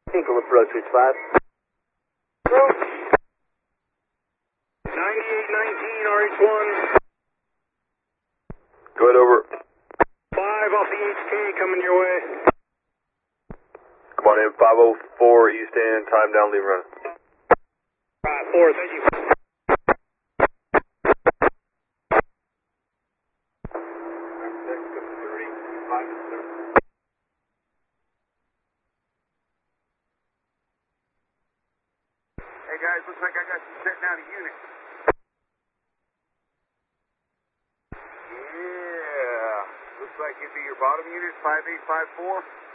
Tinkle approach, reach 5. 9819 RH1. Go ahead, over. 5 off the HK coming your way. Come on in, 504 East End, time down, leave run. 5-4, thank you. Hey guys, looks like I got you setting out a unit. Yeah, looks like it'd be your bottom unit, 5854.